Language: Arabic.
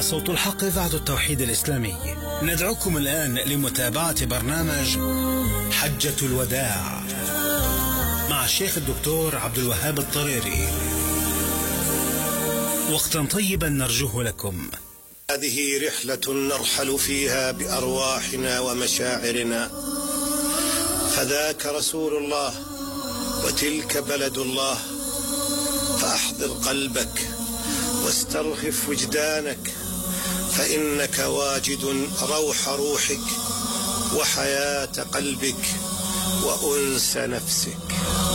هنا صوت الحق إذاعة التوحيد الإسلامي. ندعوكم الآن لمتابعة برنامج حجة الوداع مع الشيخ الدكتور عبد الوهاب الطريري. وقتا طيبا نرجوه لكم. هذه رحلة نرحل فيها بأرواحنا ومشاعرنا، فذاك رسول الله وتلك بلد الله، فأحضر قلبك واسترخف وجدانك، فإنك واجد روح روحك وحياة قلبك وأنس نفسك.